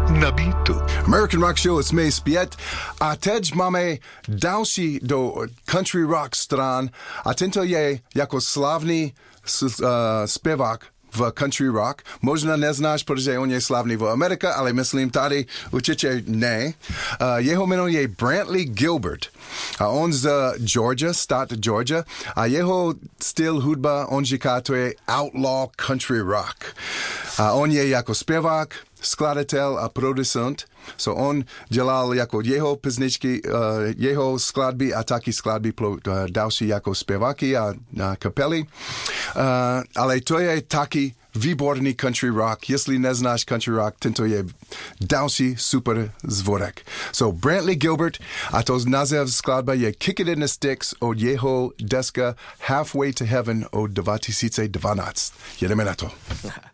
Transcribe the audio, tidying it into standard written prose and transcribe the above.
na beatu. American Rock Show, jsme zpět a teď máme další do country rock stran a tento je jako slavný zpěvák v country rock. Možná neznáš, protože on je slavný v Americe, ale myslím tady určitě ne. Jeho jméno je Brantley Gilbert a on z Georgia, stát Georgia a jeho styl hudba, on říká, to je outlaw country rock. A on je jako zpěvák, skladatel a producent. So on dělal jako jeho písničky, jeho skladby a taky skladby pro další jako zpěváky a kapely. Ale to je taky výborný country rock. Jestli neznáš country rock, tento je další super zvorek. So Brantley Gilbert a to název skladba je Kick It in the Sticks od jeho deska Halfway to Heaven od 2012. Jedeme na to.